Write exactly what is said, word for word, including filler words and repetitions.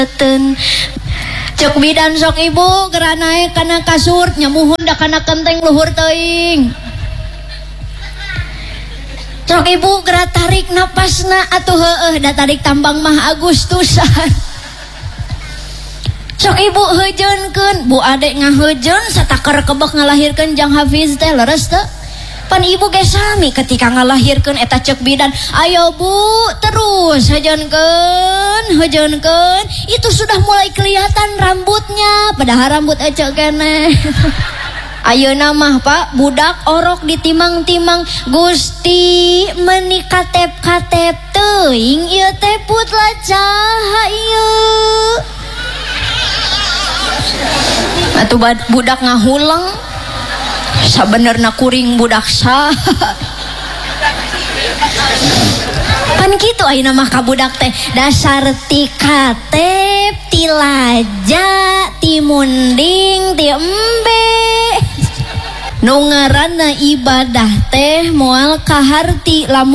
ten cek bidan sok ibu geura naek kana kasur nyamuhun da kana kenteng luhur teuing. Sok ibu geura tarik napasna atuh heueuh da tarik tambang mah Agustusan. Sok ibu heujeunkeun, bu ade ngaheujeun satakar kebek ngalahirkeun Jang Hafiz teh leres teu? Pan ibu ge sami ketika ngalahirkeun eta cek bidan, ayo bu terus heujeunkeun, heujeunkeun. Itu sudah mulai kelihatan rambutnya, padahal rambut ecek keneh. Ayeuna mah Pak, budak orok ditimang-timang, Gusti meuni katep-katep teuing ieu teh putla caha ieu. Atuh budak ngahulang sabenerna kuring budak sah. Pan kitu ayeuna mah ka budak teh dasar ti katep ti laja ti munding ti embe. Nu ngaranna ibadah teh moal kaharti lamun